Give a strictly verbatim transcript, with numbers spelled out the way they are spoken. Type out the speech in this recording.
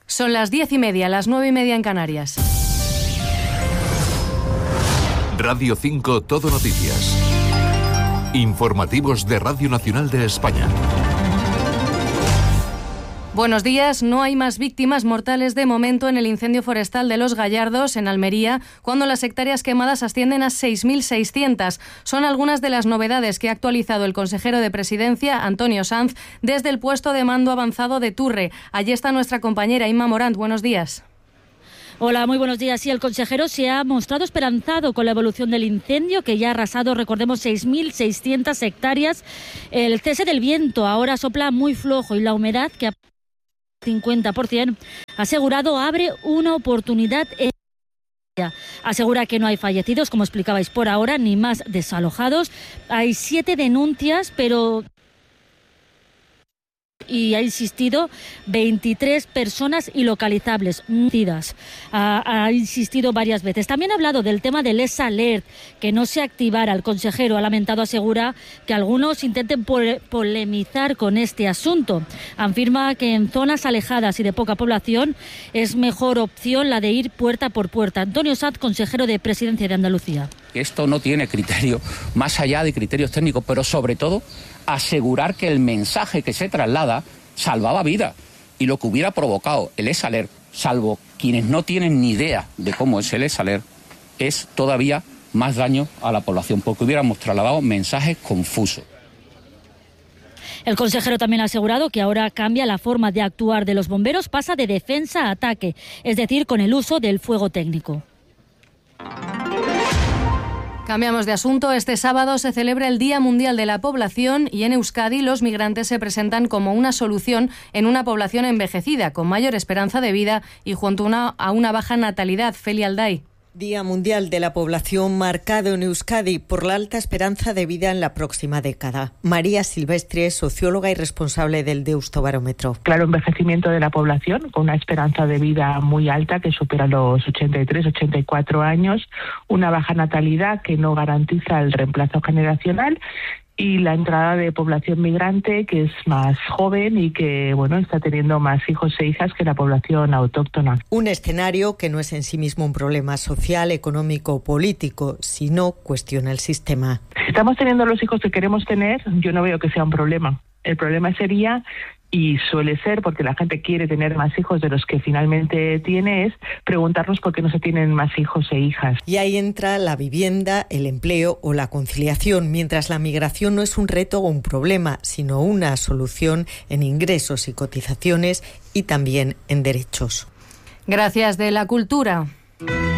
Son las diez y media, las nueve y media en Canarias. Radio cinco Todo Noticias. Informativos de Radio Nacional de España. Buenos días. No hay más víctimas mortales de momento en el incendio forestal de Los Gallardos, en Almería, cuando las hectáreas quemadas ascienden a seis mil seiscientas. Son algunas de las novedades que ha actualizado el consejero de Presidencia, Antonio Sanz, desde el puesto de mando avanzado de Turre. Allí está nuestra compañera Inma Morant. Buenos días. Hola, muy buenos días. Sí, el consejero se ha mostrado esperanzado con la evolución del incendio, que ya ha arrasado, recordemos, seis mil seiscientas hectáreas. El cese del viento ahora sopla muy flojo y la humedad, que ha cincuenta por ciento, asegurado abre una oportunidad. Asegura que no hay fallecidos, como explicabais por ahora, ni más desalojados. Hay siete denuncias, pero... y ha insistido veintitrés personas ilocalizables, ha, ha insistido varias veces. También ha hablado del tema del Les Alert, que no se activara. El consejero ha lamentado, asegura, que algunos intenten pol- polemizar con este asunto. Afirma que en zonas alejadas y de poca población es mejor opción la de ir puerta por puerta. Antonio Sanz, consejero de Presidencia de Andalucía. Esto no tiene criterio, más allá de criterios técnicos, pero sobre todo asegurar que el mensaje que se traslada salvaba vida, y lo que hubiera provocado el Les Alert, salvo quienes no tienen ni idea de cómo es el Les Alert, es todavía más daño a la población, porque hubiéramos trasladado mensajes confusos. El consejero también ha asegurado que ahora cambia la forma de actuar de los bomberos, pasa de defensa a ataque, es decir, con el uso del fuego técnico. Cambiamos de asunto. Este sábado se celebra el Día Mundial de la Población y en Euskadi los migrantes se presentan como una solución en una población envejecida, con mayor esperanza de vida y junto a una, a una baja natalidad. Felia Alday. Día Mundial de la Población marcado en Euskadi por la alta esperanza de vida en la próxima década. María Silvestre, socióloga y responsable del Deustobarómetro. Claro, envejecimiento de la población con una esperanza de vida muy alta que supera los ochenta y tres, ochenta y cuatro años, una baja natalidad que no garantiza el reemplazo generacional y la entrada de población migrante que es más joven y que bueno está teniendo más hijos e hijas que la población autóctona. Un escenario que no es en sí mismo un problema social, económico o político, sino cuestiona el sistema. Si estamos teniendo los hijos que queremos tener, yo no veo que sea un problema. El problema sería, y suele ser porque la gente quiere tener más hijos de los que finalmente tiene, es preguntarnos por qué no se tienen más hijos e hijas. Y ahí entra la vivienda, el empleo o la conciliación, mientras la migración no es un reto o un problema, sino una solución en ingresos y cotizaciones y también en derechos. Gracias. De la cultura.